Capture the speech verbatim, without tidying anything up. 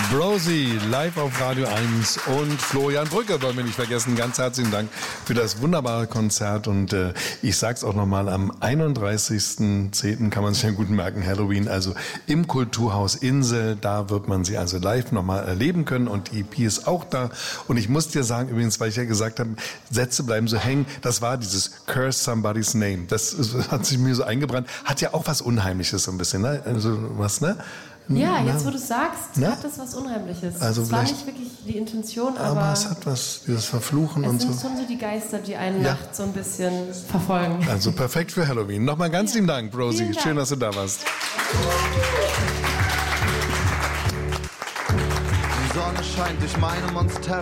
Brosi, live auf Radio eins und Florian Brücke wollen wir nicht vergessen. Ganz herzlichen Dank für das wunderbare Konzert und äh, ich sag's auch nochmal, am einunddreißigsten zehnten kann man sich ja gut merken, Halloween, also im Kulturhaus Insel, da wird man sie also live nochmal erleben können und die E P ist auch da und ich muss dir sagen, übrigens, weil ich ja gesagt habe, Sätze bleiben so hängen, das war dieses Curse Somebody's Name, das hat sich mir so eingebrannt, hat ja auch was Unheimliches so ein bisschen, ne? Also was, ne? Ja, jetzt wo du es sagst, Na? hat das was Unheimliches. Also es war nicht wirklich die Intention, aber, aber es hat was, dieses Verfluchen es und sind so. schon so die Geister, die einen Ja. nachts so ein bisschen verfolgen. Also perfekt für Halloween. Nochmal ganz Ja. lieben Dank, Brosi. Vielen Dank. Schön, dass du da warst. Die Sonne scheint durch meine Monster.